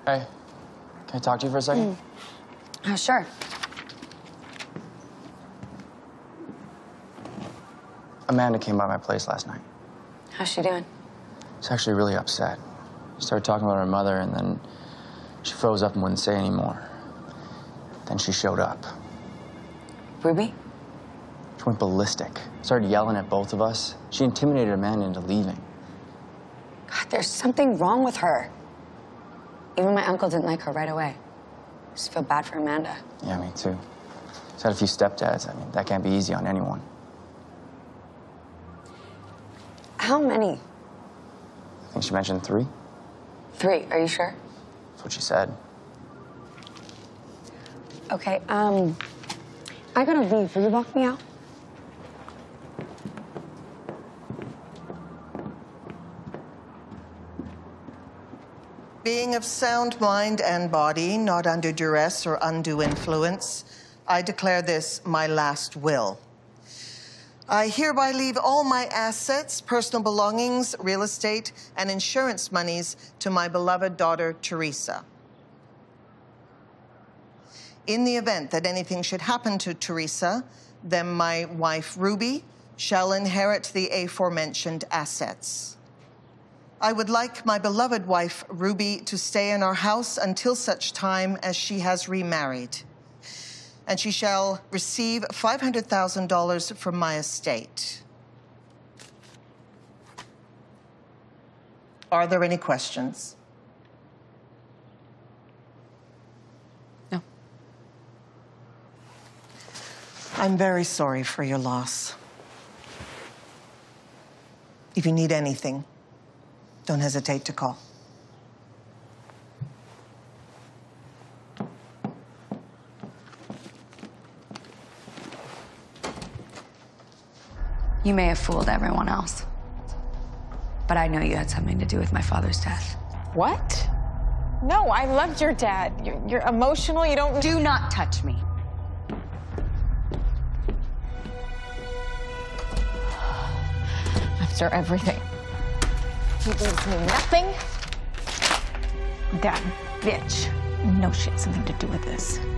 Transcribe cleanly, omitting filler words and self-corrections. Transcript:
Hey, can I talk to you for a second? Oh, sure. Amanda came by my place last night. How's she doing? She's actually really upset. She started talking about her mother, and then she froze up and wouldn't say anymore. Then she showed up. Ruby? She went ballistic. Started yelling at both of us. She intimidated Amanda into leaving. God, there's something wrong with her. Even my uncle didn't like her right away. I just feel bad for Amanda. Yeah, me too. She's had a few stepdads. I mean, that can't be easy on anyone. How many? I think she mentioned 3. 3, are you sure? That's what she said. Okay, I gotta leave. Will you walk me out? Being of sound mind and body, not under duress or undue influence, I declare this my last will. I hereby leave all my assets, personal belongings, real estate, and insurance monies to my beloved daughter, Teresa. In the event that anything should happen to Teresa, then my wife, Ruby, shall inherit the aforementioned assets. I would like my beloved wife, Ruby, to stay in our house until such time as she has remarried. And she shall receive $500,000 from my estate. Are there any questions? No. I'm very sorry for your loss. If you need anything, don't hesitate to call. You may have fooled everyone else, but I know you had something to do with my father's death. What? No, I loved your dad. You're emotional, you don't... Do not touch me. After everything. He leaves me nothing. That bitch knows she had something to do with this.